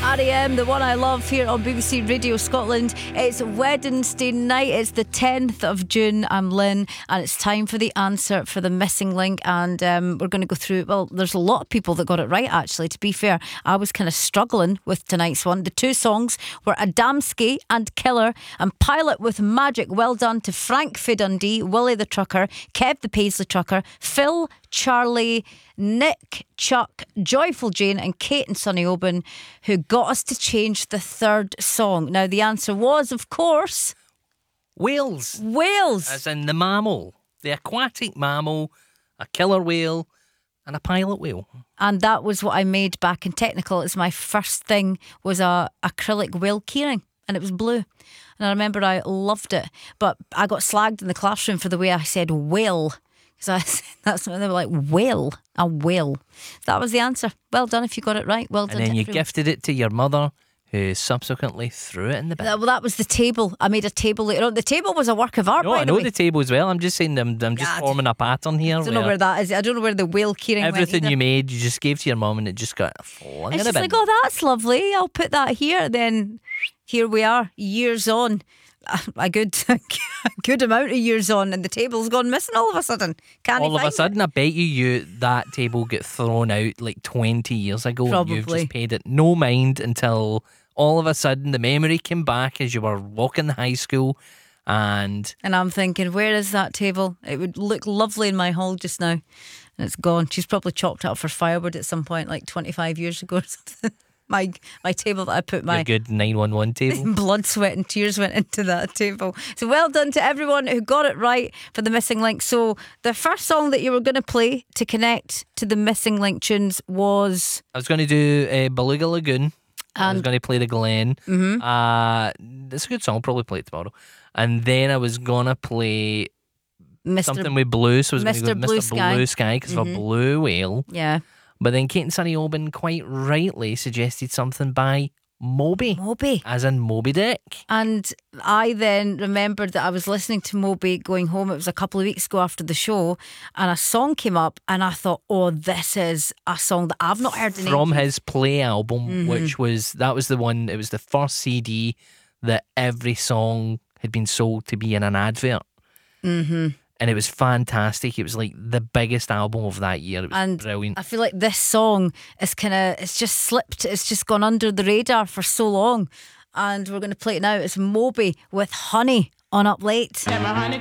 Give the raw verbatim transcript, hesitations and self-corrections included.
R E M, the one I love, here on B B C Radio Scotland. It's Wednesday night, it's the tenth of June. I'm Lynn, and it's time for the answer for the missing link. And um, we're going to go through, well, there's a lot of people that got it right, actually. To be fair, I was kind of struggling with tonight's one. The two songs were Adamski and Killer, and Pilot with Magic. Well done to Frank Fidundee, Willie the Trucker, Kev the Paisley Trucker, Phil, Charlie, Nick, Chuck, Joyful Jane and Kate and Sonny Oban, who got us to change the third song. Now the answer was, of course, whales. Whales. As in the mammal. The aquatic mammal, a killer whale and a pilot whale. And that was what I made back in technical. It's my first thing was a acrylic whale keyring, and it was blue. And I remember I loved it, but I got slagged in the classroom for the way I said whale. Because that's when they were like, whale, a whale. That was the answer. Well done if you got it right. Well done. And then to you everyone. Gifted it to your mother, who subsequently threw it in the bin. Well, that was the table. I made a table later on. The table was a work of art, No, by I the know way. the table as well. I'm just saying, I'm, I'm just Yeah, forming a pattern here. I don't know where that is. I don't know where the whale keyring went Everything either. you made, you just gave to your mum and it just got flung It's in the just bin. like, oh, that's lovely. I'll put that here. Then here we are, years on. A good, a good amount of years on, and the table's gone missing all of a sudden. Can't all of a find sudden, I bet you, you that table got thrown out like twenty years ago. Probably. You've just paid it no mind until all of a sudden the memory came back as you were walking the high school, and And I'm thinking, where is that table? It would look lovely in my hall just now, and it's gone. She's probably chopped it up for firewood at some point, like twenty-five years ago or something. My my table that I put my your good nine one one table. blood, sweat and tears went into that table. So well done to everyone who got it right for the missing link. So the first song that you were going to play to connect to the missing link tunes was... I was going to do uh, Beluga Lagoon. I was And- going to play the Glen. Mhm. Uh, it's a good song. I'll probably play it tomorrow. And then I was going to play Mister something with blue. So I was going to Mister go Blue Mister Sky. Blue Sky because of a blue whale. Yeah. But then Kate and Sonny Oban quite rightly suggested something by Moby, Moby. as in Moby Dick. And I then remembered that I was listening to Moby going home. It was a couple of weeks ago after the show, and a song came up, and I thought, oh, this is a song that I've not heard in From ages. his Play album, Mm-hmm. which was, that was the one, it was the first C D that every song had been sold to be in an advert. Mm-hmm. And it was fantastic. It was like the biggest album of that year. It was And brilliant. I feel like this song is kind of, it's just slipped, it's just gone under the radar for so long. And we're going to play it now. It's Moby with Honey on Up Late.